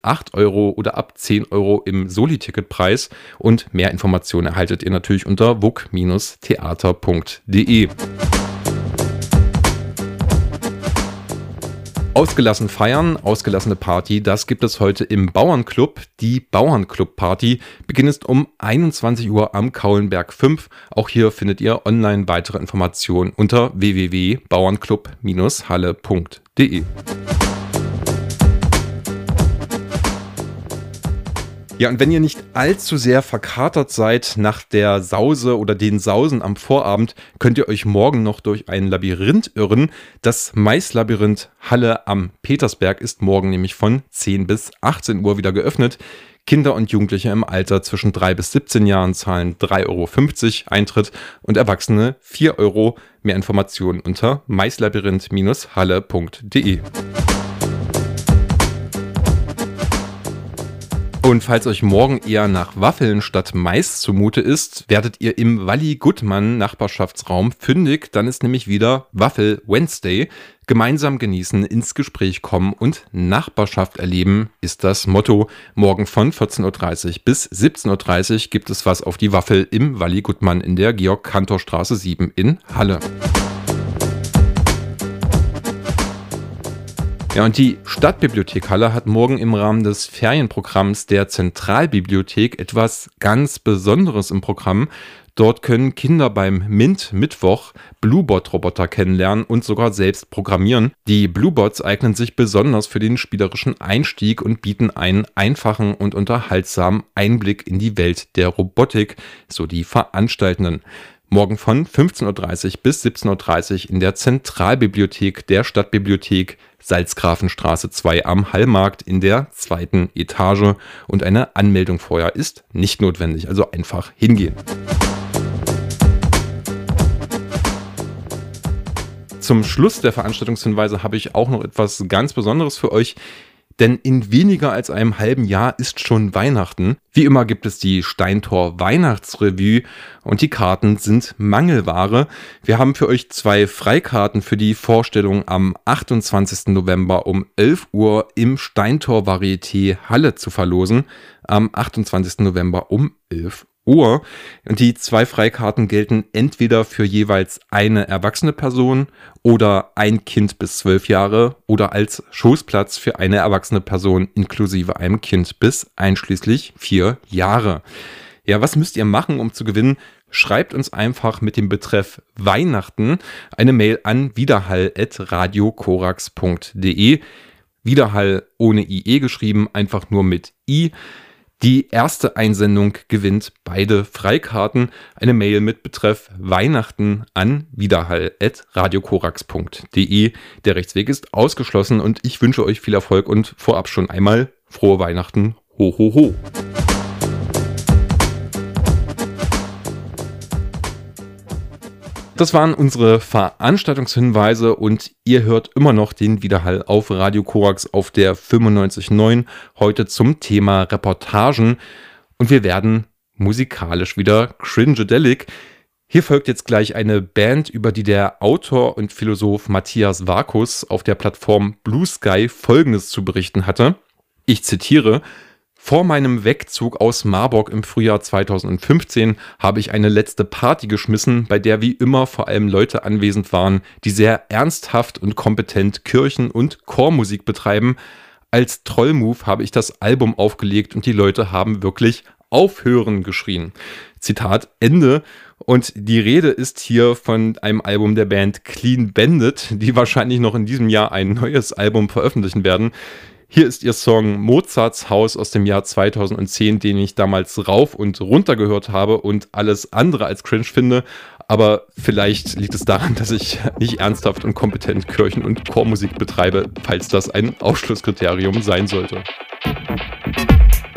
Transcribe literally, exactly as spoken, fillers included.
acht Euro oder ab zehn Euro im Soli-Ticketpreis. Und mehr Informationen erhaltet ihr natürlich unter wuk Bindestrich theater Punkt de. Ausgelassen feiern, ausgelassene Party, das gibt es heute im Bauernclub. Die Bauernclub-Party beginnt um einundzwanzig Uhr am Kaulenberg fünf. Auch hier findet ihr online weitere Informationen unter w w w punkt bauernclub Bindestrich halle Punkt de. Ja, und wenn ihr nicht allzu sehr verkatert seid nach der Sause oder den Sausen am Vorabend, könnt ihr euch morgen noch durch ein Labyrinth irren. Das Maislabyrinth Halle am Petersberg ist morgen nämlich von zehn bis achtzehn Uhr wieder geöffnet. Kinder und Jugendliche im Alter zwischen drei bis siebzehn Jahren zahlen drei Euro fünfzig Eintritt und Erwachsene vier Euro. Mehr Informationen unter maislabyrinth Bindestrich halle Punkt de. Und falls euch morgen eher nach Waffeln statt Mais zumute ist, werdet ihr im Walli-Guttmann-Nachbarschaftsraum fündig. Dann ist nämlich wieder Waffel Wednesday. Gemeinsam genießen, ins Gespräch kommen und Nachbarschaft erleben ist das Motto. Morgen von vierzehn Uhr dreißig bis siebzehn Uhr dreißig gibt es was auf die Waffel im Walli-Guttmann in der Georg-Cantor-Straße sieben in Halle. Ja, und die Stadtbibliothek Halle hat morgen im Rahmen des Ferienprogramms der Zentralbibliothek etwas ganz Besonderes im Programm. Dort können Kinder beim MINT-Mittwoch Bluebot-Roboter kennenlernen und sogar selbst programmieren. Die Bluebots eignen sich besonders für den spielerischen Einstieg und bieten einen einfachen und unterhaltsamen Einblick in die Welt der Robotik, so die Veranstaltenden. Morgen von fünfzehn Uhr dreißig bis siebzehn Uhr dreißig in der Zentralbibliothek der Stadtbibliothek, Salzgrafenstraße zwei am Hallmarkt in der zweiten Etage. Und eine Anmeldung vorher ist nicht notwendig, also einfach hingehen. Zum Schluss der Veranstaltungshinweise habe ich auch noch etwas ganz Besonderes für euch. Denn in weniger als einem halben Jahr ist schon Weihnachten. Wie immer gibt es die Steintor Weihnachtsrevue und die Karten sind Mangelware. Wir haben für euch zwei Freikarten für die Vorstellung am achtundzwanzigsten November um elf Uhr im Steintor Varieté Halle zu verlosen. Am achtundzwanzigsten November um elf Uhr. Uhr. Und die zwei Freikarten gelten entweder für jeweils eine erwachsene Person oder ein Kind bis zwölf Jahre oder als Schoßplatz für eine erwachsene Person inklusive einem Kind bis einschließlich vier Jahre. Ja, was müsst ihr machen, um zu gewinnen? Schreibt uns einfach mit dem Betreff Weihnachten eine Mail an widerhall at radiokorax punkt de. Widerhall ohne I E geschrieben, einfach nur mit I. Die erste Einsendung gewinnt beide Freikarten. Eine Mail mit Betreff Weihnachten an widerhall at radiokorax punkt de. Der Rechtsweg ist ausgeschlossen und ich wünsche euch viel Erfolg und vorab schon einmal frohe Weihnachten. Ho, ho, ho. Das waren unsere Veranstaltungshinweise und ihr hört immer noch den Widerhall auf Radio Korax auf der fünfundneunzig Komma neun. Heute zum Thema Reportagen und wir werden musikalisch wieder cringedelic. Hier folgt jetzt gleich eine Band, über die der Autor und Philosoph Matthias Varkus auf der Plattform Blue Sky Folgendes zu berichten hatte. Ich zitiere: Vor meinem Wegzug aus Marburg im Frühjahr zweitausendfünfzehn habe ich eine letzte Party geschmissen, bei der wie immer vor allem Leute anwesend waren, die sehr ernsthaft und kompetent Kirchen- und Chormusik betreiben. Als Trollmove habe ich das Album aufgelegt und die Leute haben wirklich aufhören geschrien. Zitat Ende. Und die Rede ist hier von einem Album der Band Clean Bandit, die wahrscheinlich noch in diesem Jahr ein neues Album veröffentlichen werden. Hier ist ihr Song Mozarts Haus aus dem Jahr zweitausendzehn, den ich damals rauf und runter gehört habe und alles andere als cringe finde. Aber vielleicht liegt es daran, dass ich nicht ernsthaft und kompetent Kirchen- und Chormusik betreibe, falls das ein Ausschlusskriterium sein sollte.